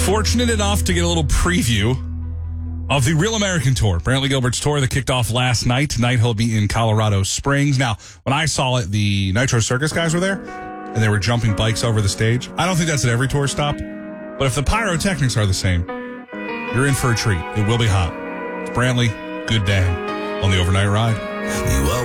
Fortunate enough to get a little preview of the Real American Tour, Brantley Gilbert's tour that kicked off last night. Tonight he'll be in Colorado Springs. Now, when I saw it, the Nitro Circus guys were there, and they were jumping bikes over the stage. I don't think that's at every tour stop, but if the pyrotechnics are the same, you're in for a treat. It will be hot. It's Brantley, good day on the overnight ride.